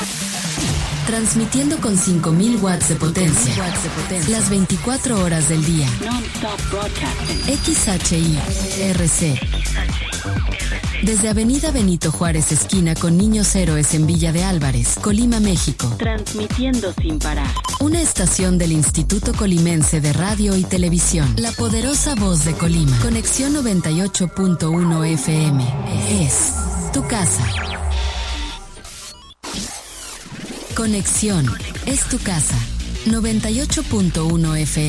Transmitiendo con 5000 watts de potencia. Las 24 horas del día. XHI-RC. Desde Avenida Benito Juárez, esquina con Niños Héroes en Villa de Álvarez, Colima, México. Transmitiendo sin parar. Una estación del Instituto Colimense de Radio y Televisión. La poderosa voz de Colima. Conexión 98.1 FM. Es tu casa. Conexión es tu casa. 98.1 FM.